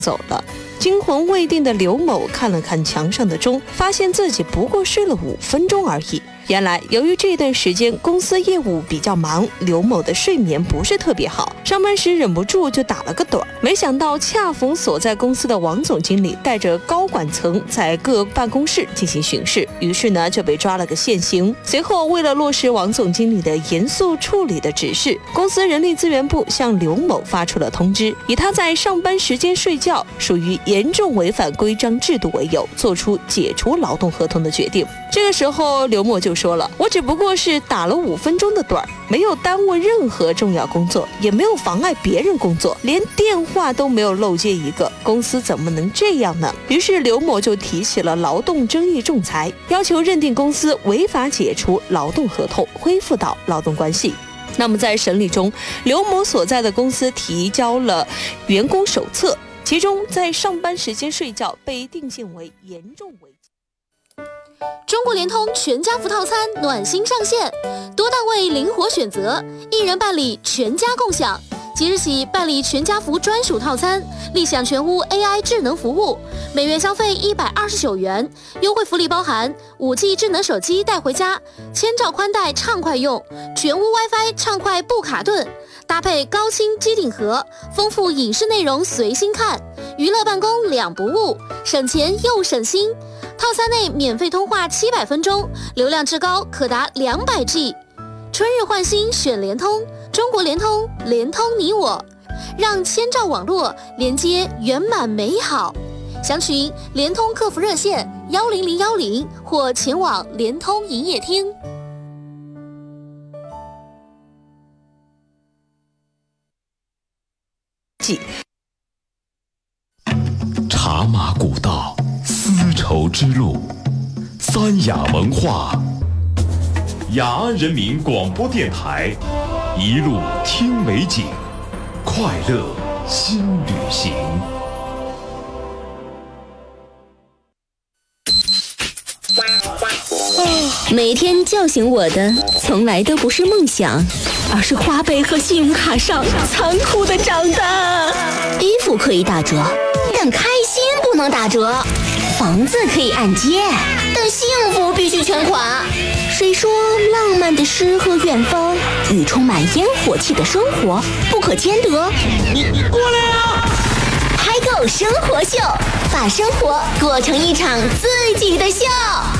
走了。惊魂未定的刘某看了看墙上的钟，发现自己不过睡了5分钟而已。原来由于这段时间公司业务比较忙，刘某的睡眠不是特别好，上班时忍不住就打了个盹儿。没想到恰逢所在公司的王总经理带着高管层在各办公室进行巡视，于是呢就被抓了个现行。随后为了落实王总经理的严肃处理的指示，公司人力资源部向刘某发出了通知，以他在上班时间睡觉属于严重违反规章制度为由，做出解除劳动合同的决定。这个时候刘某就说了，我只不过是打了5分钟的盹儿，没有耽误任何重要工作，也没有妨碍别人工作，连电话都没有漏接一个，公司怎么能这样呢？于是刘某就提起了劳动争议仲裁，要求认定公司违法解除劳动合同，恢复到劳动关系。那么在审理中，刘某所在的公司提交了员工手册，其中在上班时间睡觉被定性为严重违纪。 中国联通全家福套餐暖心上线，多档位灵活选择，1人办理全家共享。即日起办理全家福专属套餐，立享全屋 AI 智能服务，每月消费129元，优惠福利包含5G 智能手机带回家，千兆宽带畅快用，全屋 WiFi 畅快不卡顿，搭配高清机顶盒，丰富影视内容随心看，娱乐办公2不误，省钱又省心。套餐内免费通话700分钟，流量至高可达200G。春日换新选联通，中国联通，联通你我，让千兆网络连接圆满美好。详询联通客服热线10010或前往联通营业厅。 茶马古道，丝绸之路，三雅文化，雅安人民广播电台，一路听美景，快乐新旅行。 每天叫醒我的从来都不是梦想，而是花呗和信用卡上残酷的账单。衣服可以打折，但开心不能打折；房子可以按揭，但幸福必须全款。谁说浪漫的诗和远方与充满烟火气的生活不可兼得？ 你过来啊！ 嗨购生活秀，把生活过成一场自己的秀。